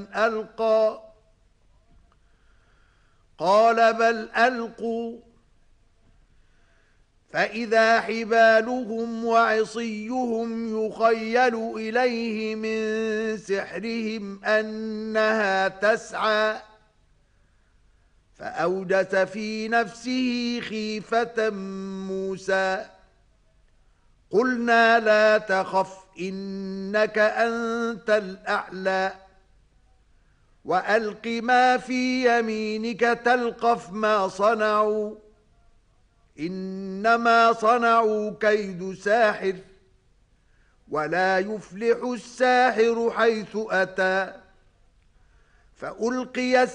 ألقى قال بل ألقوا فإذا حبالهم وعصيهم يخيل إليه من سحرهم أنها تسعى فأوجس في نفسه خيفة موسى قلنا لا تخف إنك أنت الأعلى وألق ما في يمينك تلقف ما صنعوا إنما صنعوا كيد ساحر ولا يفلح الساحر حيث أتى فألقي